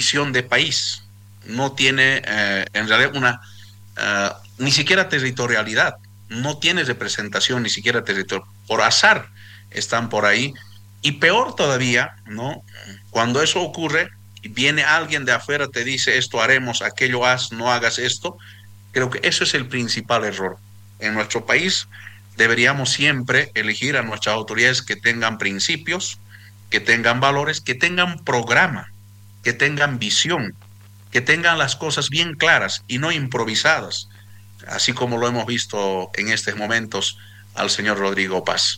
visión de país, no tiene en realidad ni siquiera territorialidad, no tiene representación ni siquiera territorial. Por azar están por ahí. Y peor todavía, ¿no? Cuando eso ocurre, y viene alguien de afuera, te dice esto haremos, aquello haz, no hagas esto. Creo que eso es el principal error. En nuestro país deberíamos siempre elegir a nuestras autoridades que tengan principios, que tengan valores, que tengan programa, que tengan visión, que tengan las cosas bien claras y no improvisadas, así como lo hemos visto en estos momentos al señor Rodrigo Paz.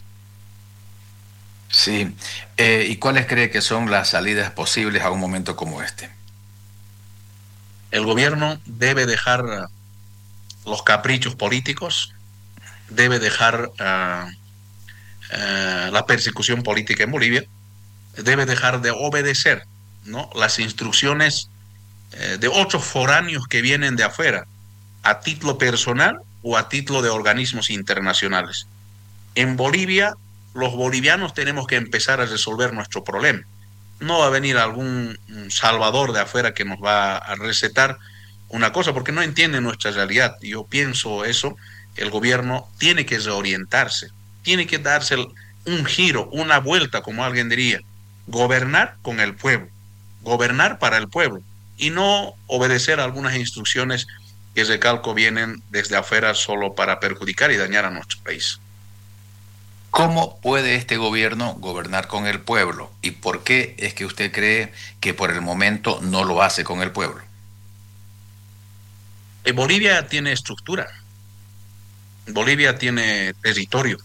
Sí. ¿Y cuáles cree que son las salidas posibles a un momento como este? El gobierno debe dejar los caprichos políticos, debe dejar la persecución política en Bolivia, debe dejar de obedecer, ¿no?, las instrucciones de otros foráneos que vienen de afuera, a título personal o a título de organismos internacionales. En Bolivia, los bolivianos tenemos que empezar a resolver nuestro problema. No va a venir algún salvador de afuera que nos va a recetar una cosa porque no entiende nuestra realidad. Yo pienso eso, el gobierno tiene que reorientarse, tiene que darse un giro, una vuelta, como alguien diría, gobernar con el pueblo, gobernar para el pueblo y no obedecer algunas instrucciones que, recalco, vienen desde afuera solo para perjudicar y dañar a nuestro país. ¿Cómo puede este gobierno gobernar con el pueblo? ¿Y por qué es que usted cree que por el momento no lo hace con el pueblo? Bolivia tiene estructura, Bolivia tiene territorio,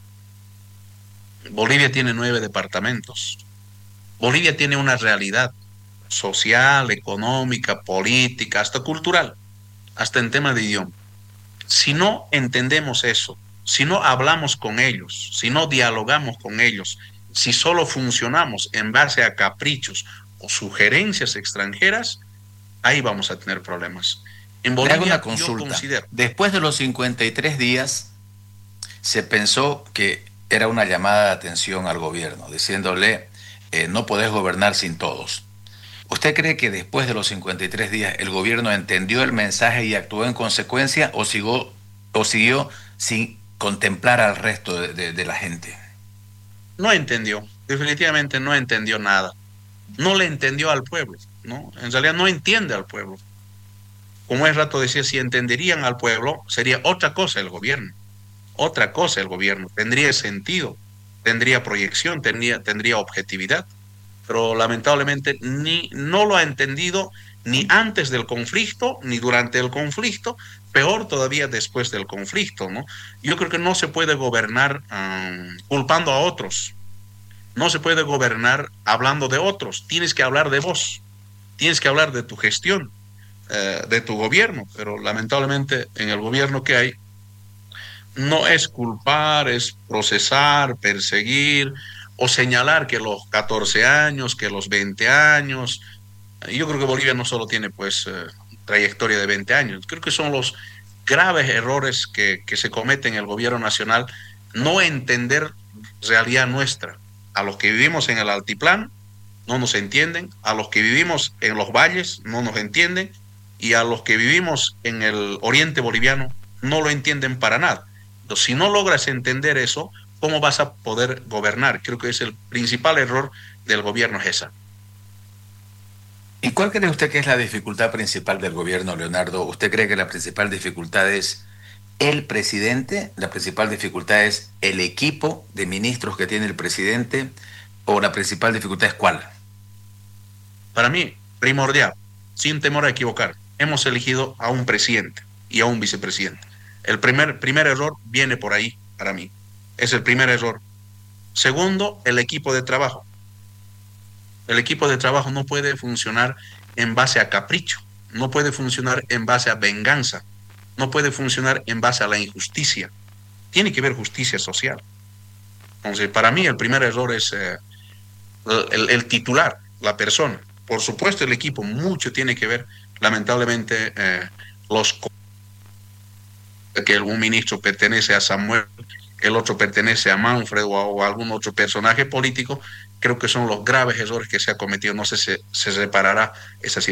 Bolivia tiene 9 departamentos, Bolivia tiene una realidad social, económica, política, hasta cultural, hasta en tema de idioma. Si no entendemos eso, si no hablamos con ellos, si no dialogamos con ellos, si solo funcionamos en base a caprichos o sugerencias extranjeras, ahí vamos a tener problemas. En Le hago una Bolivia yo consulta. considero, Después de los 53 días, se pensó que era una llamada de atención al gobierno, diciéndole, no podés gobernar sin todos. ¿Usted cree que después de los 53 días el gobierno entendió el mensaje y actuó en consecuencia o siguió sin contemplar al resto de la gente? no entendió, definitivamente no entendió nada, no le entendió al pueblo, ¿no? En realidad no entiende al pueblo. Como es rato decía, si entenderían al pueblo, sería otra cosa el gobierno, otra cosa el gobierno, tendría sentido, tendría proyección, tendría objetividad, pero lamentablemente no lo ha entendido ni antes del conflicto, ni durante el conflicto, peor todavía después del conflicto, ¿no? Yo creo que no se puede gobernar culpando a otros, no se puede gobernar hablando de otros, tienes que hablar de vos, tienes que hablar de tu gestión, de tu gobierno, pero lamentablemente en el gobierno que hay no es culpar, es procesar, perseguir o señalar que los 14 años, que los 20 años. Yo creo que Bolivia no solo tiene pues trayectoria de 20 años, creo que son los graves errores que se cometen en el gobierno nacional, no entender realidad nuestra. A los que vivimos en el altiplano no nos entienden, a los que vivimos en los valles no nos entienden y a los que vivimos en el oriente boliviano no lo entienden para nada. Entonces, si no logras entender eso, ¿cómo vas a poder gobernar? Creo que es el principal error del gobierno, es esa. ¿Y cuál cree usted que es la dificultad principal del gobierno, Leonardo? ¿Usted cree que la principal dificultad es el presidente? ¿La principal dificultad es el equipo de ministros que tiene el presidente? ¿O la principal dificultad es cuál? Para mí, primordial, sin temor a equivocar, hemos elegido a un presidente y a un vicepresidente. El primer error viene por ahí, para mí. Es el primer error. Segundo, el equipo de trabajo. El equipo de trabajo no puede funcionar en base a capricho, no puede funcionar en base a venganza, no puede funcionar en base a la injusticia. Tiene que haber justicia social. Entonces, para mí el primer error es el titular, la persona. Por supuesto, el equipo mucho tiene que ver, lamentablemente, los que un ministro pertenece a Samuel, el otro pertenece a Manfred o a algún otro personaje político, creo que son los graves errores que se ha cometido. No sé si se reparará esa situación.